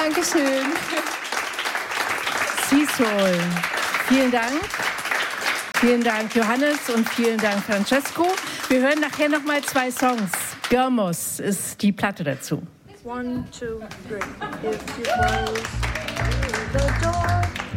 Dankeschön. Seasoul. Vielen Dank. Vielen Dank, Johannes, und vielen Dank, Francesco. Wir hören nachher noch mal 2 Songs. Görmos ist die Platte dazu. 1, 2, 3. If you close the door